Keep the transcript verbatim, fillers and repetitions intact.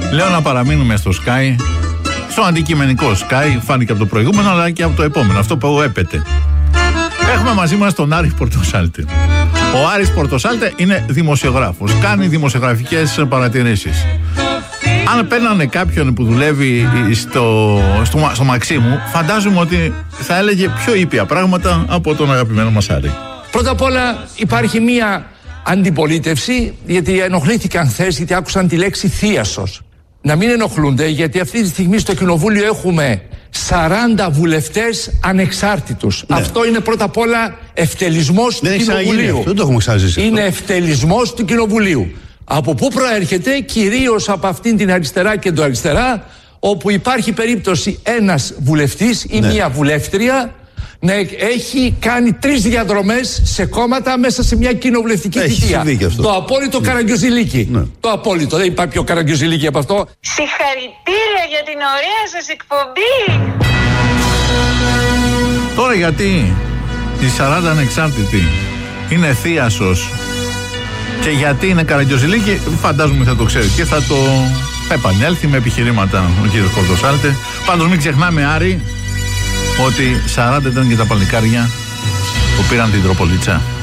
Λέω να παραμείνουμε στο Sky, στο αντικειμενικό Sky, φάνηκε από το προηγούμενο αλλά και από το επόμενο, αυτό που έπεται. Έχουμε μαζί μας τον Άρη Πορτοσάλτε. Ο Άρης Πορτοσάλτε είναι δημοσιογράφος, κάνει δημοσιογραφικές παρατηρήσεις. Αν παίρνανε κάποιον που δουλεύει στο, στο, στο Μαξίμου, φαντάζομαι ότι θα έλεγε πιο ήπια πράγματα από τον αγαπημένο μας Άρη. Πρώτα απ' όλα υπάρχει μία αντιπολίτευση, γιατί ενοχλήθηκαν χθες, γιατί άκουσαν τη λέξη θίασος. Να μην ενοχλούνται, γιατί αυτή τη στιγμή στο Κοινοβούλιο έχουμε σαράντα βουλευτές ανεξάρτητους. Ναι. Αυτό είναι πρώτα απ' όλα ευτελισμός του Κοινοβουλίου. Δεν το έχουμε ξαναζήσει. Είναι ευτελισμός του Κοινοβουλίου. Από πού προέρχεται? Κυρίως από αυτήν την αριστερά και αριστερά, όπου υπάρχει περίπτωση ένας βουλευτής ή ναι. μία βουλεύτρια να έχει κάνει τρεις διαδρομές σε κόμματα μέσα σε μια κοινοβουλευτική θητεία. Το απόλυτο ναι. Καραγκιόζηλίκη. Ναι. Το απόλυτο. Δεν υπάρχει πιο Καραγκιόζηλίκη από αυτό. Συγχαρητήρια για την ωραία σας εκπομπή. Τώρα γιατί οι σαράντα ανεξάρτητοι είναι θίασος και γιατί είναι Καραγκιόζηλίκη, φαντάζομαι θα το ξέρει και θα το επανέλθει με επιχειρήματα ο κύριος Πορτοσάλτε. Πάντως μην ξεχνάμε, Άρη, ότι σαράντα ήταν και τα παλικάρια που πήραν την Τροπολίτσα.